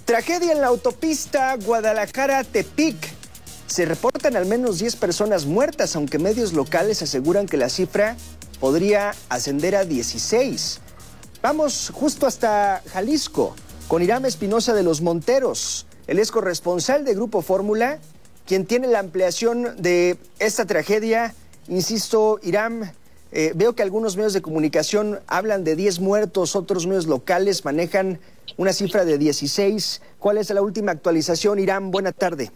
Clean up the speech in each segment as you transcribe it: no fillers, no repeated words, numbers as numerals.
Tragedia en la autopista Guadalajara-Tepic. Se reportan al menos 10 personas muertas, aunque medios locales aseguran que la cifra podría ascender a 16. Vamos justo hasta Jalisco, con Hiram Espinosa de los Monteros. Él es corresponsal de Grupo Fórmula, quien tiene la ampliación de esta tragedia. Insisto, Hiram, veo que algunos medios de comunicación hablan de 10 muertos, otros medios locales manejan una cifra de 16. ¿Cuál es la última actualización, Hiram? Buena tarde.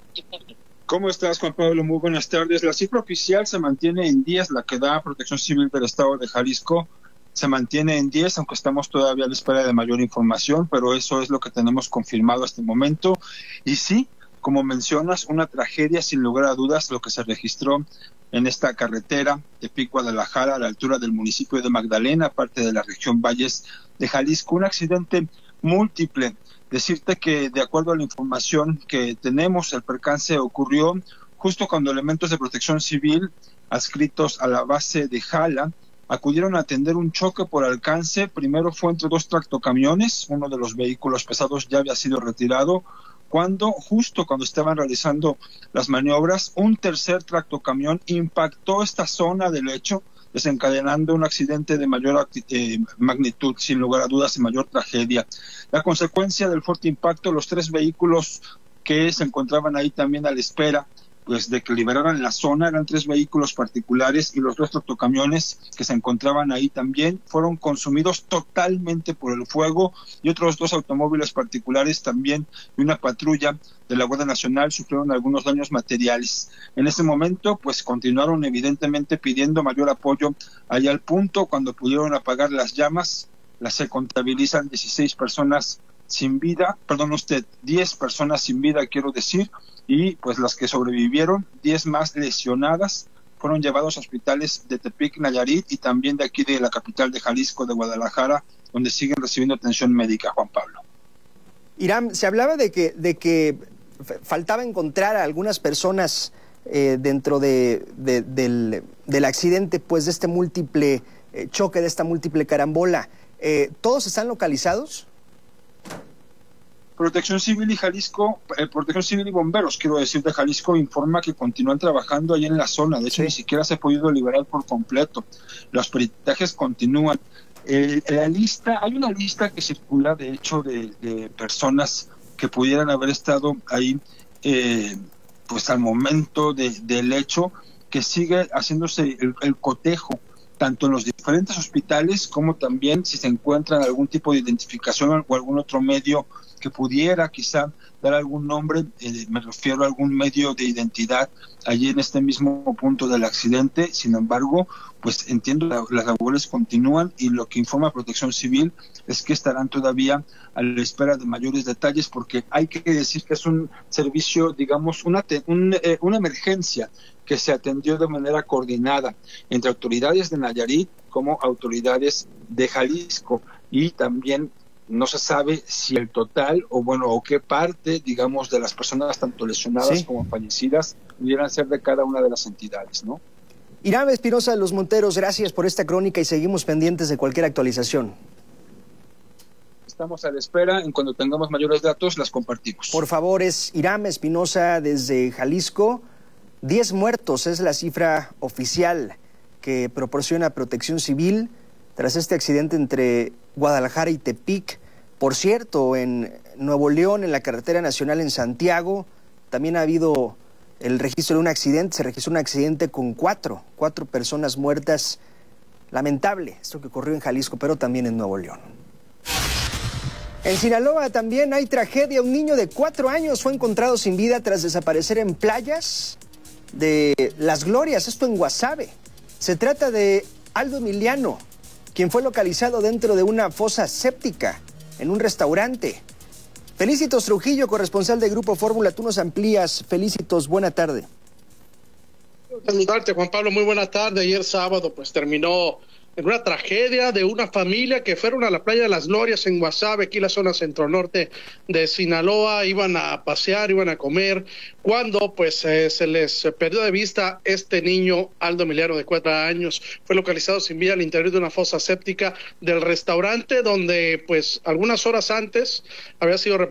¿Cómo estás, Juan Pablo? Muy buenas tardes. La cifra oficial se mantiene en 10, la que da Protección Civil del Estado de Jalisco se mantiene en 10, aunque estamos todavía a la espera de mayor información, pero eso es lo que tenemos confirmado hasta el momento. Y sí, como mencionas, una tragedia sin lugar a dudas, lo que se registró en esta carretera Tepic-Guadalajara a la altura del municipio de Magdalena, parte de la región Valles de Jalisco, un accidente múltiple. Decirte que de acuerdo a la información que tenemos, el percance ocurrió justo cuando elementos de protección civil adscritos a la base de Jala acudieron a atender un choque por alcance. Primero fue entre dos tractocamiones, uno de los vehículos pesados ya había sido retirado, justo cuando estaban realizando las maniobras, un tercer tractocamión impactó esta zona del hecho, desencadenando un accidente de mayor magnitud, sin lugar a dudas, y mayor tragedia. La consecuencia del fuerte impacto, los tres vehículos que se encontraban ahí también a la espera, pues de que liberaran la zona, eran tres vehículos particulares y los dos tractocamiones que se encontraban ahí también fueron consumidos totalmente por el fuego, y otros dos automóviles particulares también y una patrulla de la Guardia Nacional sufrieron algunos daños materiales. En ese momento, pues continuaron evidentemente pidiendo mayor apoyo allá al punto. Cuando pudieron apagar las llamas, se contabilizan 16 personas sin vida, 10 personas sin vida, quiero decir, y pues las que sobrevivieron, 10 más lesionadas, fueron llevados a hospitales de Tepic, Nayarit, y también de aquí de la capital de Jalisco, de Guadalajara, donde siguen recibiendo atención médica, Juan Pablo. Hiram, se hablaba de que faltaba encontrar a algunas personas dentro del accidente, pues de este múltiple choque, de esta múltiple carambola. ¿Todos están localizados? Protección Civil y Jalisco, Protección Civil y Bomberos, quiero decir, de Jalisco, informa que continúan trabajando ahí en la zona. De hecho, ni siquiera se ha podido liberar por completo. Los peritajes continúan. Hay una lista que circula, de hecho, de personas que pudieran haber estado ahí, pues al momento del hecho, que sigue haciéndose el cotejo, tanto en los diferentes hospitales como también si se encuentran algún tipo de identificación o algún otro medio que pudiera quizá dar algún nombre, me refiero a algún medio de identidad allí en este mismo punto del accidente. Sin embargo, pues entiendo, las labores continúan, y lo que informa Protección Civil es que estarán todavía a la espera de mayores detalles, porque hay que decir que es un servicio, digamos, una emergencia que se atendió de manera coordinada entre autoridades de Nayarit como autoridades de Jalisco, y también no se sabe si el total o qué parte, digamos, de las personas tanto lesionadas como fallecidas pudieran ser de cada una de las entidades, ¿no? Hiram Espinosa de los Monteros, gracias por esta crónica y seguimos pendientes de cualquier actualización. Estamos a la espera, en cuando tengamos mayores datos las compartimos. Por favor, es Hiram Espinosa desde Jalisco. 10 muertos es la cifra oficial que proporciona Protección Civil tras este accidente entre Guadalajara y Tepic. Por cierto, en Nuevo León, en la carretera nacional en Santiago, también ha habido el registro de un accidente. Se registró un accidente con cuatro personas muertas. Lamentable esto que ocurrió en Jalisco, pero también en Nuevo León. En Sinaloa también hay tragedia. Un niño de 4 años fue encontrado sin vida tras desaparecer en playas de Las Glorias, esto en Guasave. Se trata de Aldo Emiliano, quien fue localizado dentro de una fosa séptica en un restaurante. Felicitos Trujillo, corresponsal de Grupo Fórmula, tú nos amplías. Felicitos, buena tarde. Saludarte, Juan Pablo, muy buena tarde. Ayer sábado pues terminó en una tragedia de una familia que fueron a la playa de Las Glorias en Guasave, aquí en la zona centro-norte de Sinaloa. Iban a pasear, iban a comer, cuando pues se les perdió de vista este niño, Aldo Emiliano, de 4 años. Fue localizado sin vida al interior de una fosa séptica del restaurante, donde pues algunas horas antes había sido